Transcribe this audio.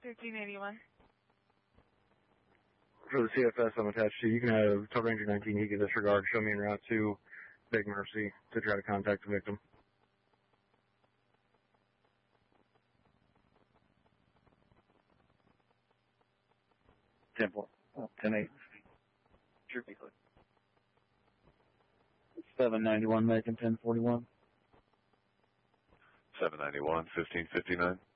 1381. For the CFS I'm attached to, you can have Tow Ranger 19, he can disregard, show me en route to Big Mercy to try to contact the victim. Temple. 10-8. Sure. 791 making 1041. 791, 1559.